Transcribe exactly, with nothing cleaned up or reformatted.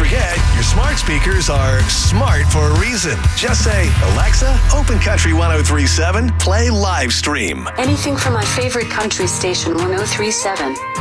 forget, your smart speakers are smart for a reason. Just say, Alexa, open Country one oh three point seven, play live stream. Anything from my favorite country station, one oh three point seven.